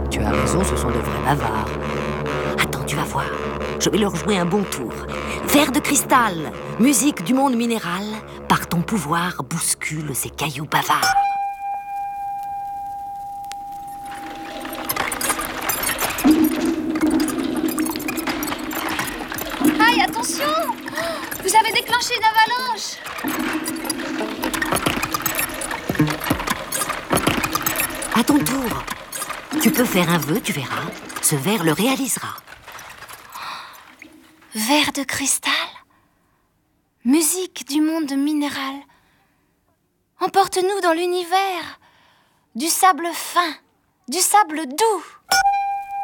Tu as raison, ce sont de vrais bavards. Attends, tu vas voir. Je vais leur jouer un bon tour. Verre de cristal, musique du monde minéral, par ton pouvoir bouscule ces cailloux bavards. Aïe, attention! Vous avez déclenché une avalanche! À ton tour. Tu peux faire un vœu, tu verras. Ce verre le réalisera. Verre de cristal, musique du monde minéral. Emporte-nous dans l'univers du sable fin, du sable doux.